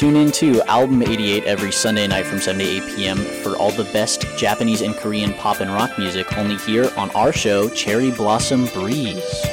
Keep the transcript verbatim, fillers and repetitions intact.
Tune in to Album eighty-eight every Sunday night from seven to eight p.m. for all the best Japanese and Korean pop and rock music, only here on our show, Cherry Blossom Breeze.